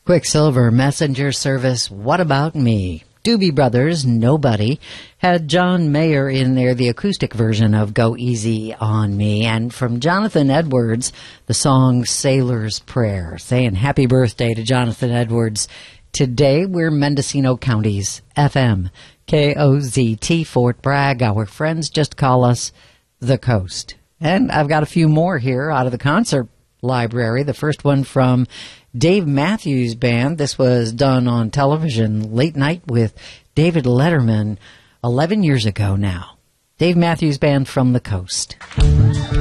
Quicksilver Messenger Service, What About Me? Doobie Brothers, Nobody, had John Mayer in there, the acoustic version of Go Easy on Me. And from Jonathan Edwards, the song Sailor's Prayer, saying happy birthday to Jonathan Edwards. Today we're Mendocino County's FM, KOZT, Fort Bragg. Our friends just call us The Coast. And I've got a few more here out of the concert library. The first one from Dave Matthews Band. This was done on television late night with David Letterman 11 years ago now. Dave Matthews Band from the Coast.